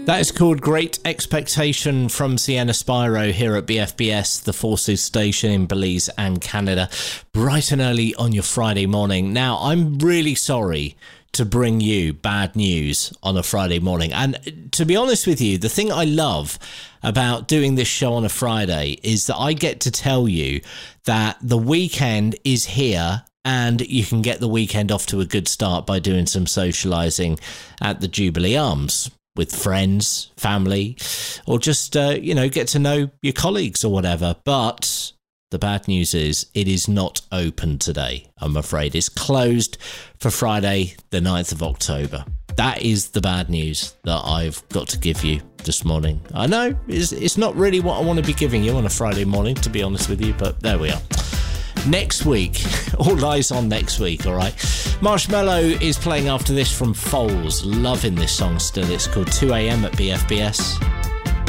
That is called Great Expectation from Sienna Spyro here at BFBS, the Forces station in Belize and Canada, bright and early on your Friday morning. Now, I'm really sorry to bring you bad news on a Friday morning. And to be honest with you, the thing I love about doing this show on a Friday is that I get to tell you that the weekend is here and you can get the weekend off to a good start by doing some socialising at the Jubilee Arms with friends, family, or just, get to know your colleagues or whatever. But the bad news is it is not open today, I'm afraid. It's closed for Friday, the 9th of October. That is the bad news that I've got to give you this morning. I know it's not really what I want to be giving you on a Friday morning, to be honest with you, but there we are. Next week, all eyes on next week, all right? Marshmello is playing after this from Foals. Loving this song still. It's called 2 a.m. at BFBS.